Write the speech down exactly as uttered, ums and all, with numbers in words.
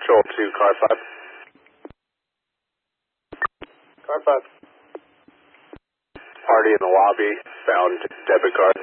Joel two, car five. Car five. Party in the lobby, found debit card.